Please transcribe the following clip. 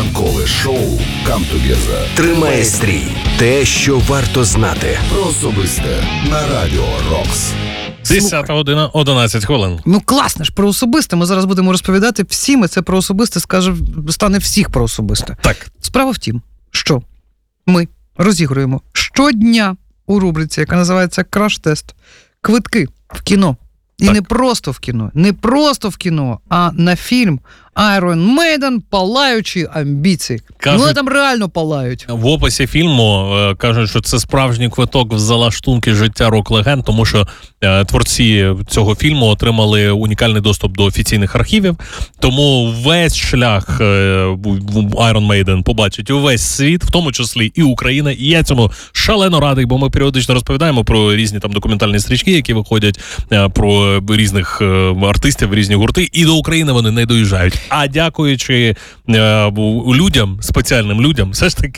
Ранкове шоу «Come Together» Тримає стрій. Те, що варто знати. про особисте на Радіо Рокс. 10 година, 11 хвилин. Ну класно ж, про особисте. Ми зараз будемо розповідати всім, і це про особисте стане всіх про особисте. Так. Справа в тім, що ми розігруємо щодня у рубриці, яка називається «Краш-тест», квитки в кіно. І Так. не просто в кіно, а на фільм Iron Maiden «Палаючі амбіції». Кажуть- Ну, там реально палають. В описі фільму кажуть, що це справжній квиток в залаштунки життя рок-легенд, тому що творці цього фільму отримали унікальний доступ до офіційних архівів, тому весь шлях Iron Maiden побачить увесь світ, в тому числі і Україна, і я цьому шалено радий, бо ми періодично розповідаємо про різні там документальні стрічки, які виходять, про різних артистів, різні гурти, і до України вони не доїжджають. А дякуючи людям, спеціальним людям, все ж таки